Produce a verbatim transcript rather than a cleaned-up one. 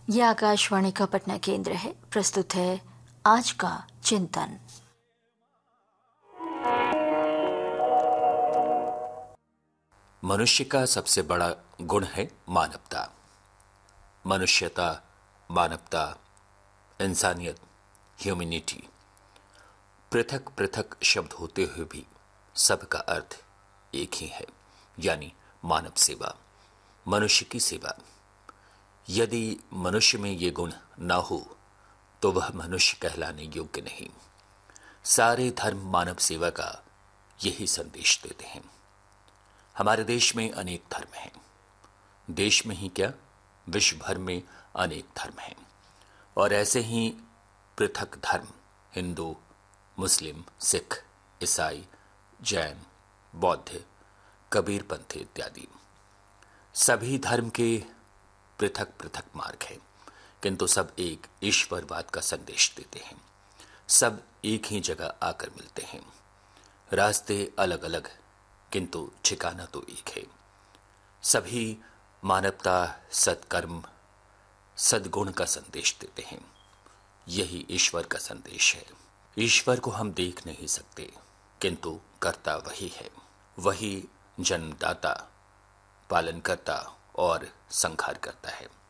यह आकाशवाणी का पटना केंद्र है। प्रस्तुत है आज का चिंतन। मनुष्य का सबसे बड़ा गुण है मानवता। मनुष्यता, मानवता, इंसानियत, ह्यूमैनिटी। पृथक पृथक शब्द होते हुए भी सबका अर्थ एक ही है, यानी मानव सेवा, मनुष्य की सेवा। यदि मनुष्य में ये गुण ना हो तो वह मनुष्य कहलाने योग्य नहीं। सारे धर्म मानव सेवा का यही संदेश देते हैं। हमारे देश में अनेक धर्म हैं। देश में ही क्या, विश्व भर में अनेक धर्म हैं। और ऐसे ही पृथक धर्म हिंदू, मुस्लिम, सिख, ईसाई, जैन, बौद्ध, कबीरपंथी इत्यादि। सभी धर्म के पृथक पृथक मार्ग हैं, किंतु सब एक ईश्वरवाद का संदेश देते हैं। सब एक ही जगह आकर मिलते हैं। रास्ते अलग अलग, किंतु ठिकाना तो एक है। सभी मानवता, सत्कर्म, सद्गुण का संदेश देते हैं। यही ईश्वर का संदेश है। ईश्वर को हम देख नहीं सकते, किंतु करता वही है। वही जन्मदाता, पालन करता और संहार करता है।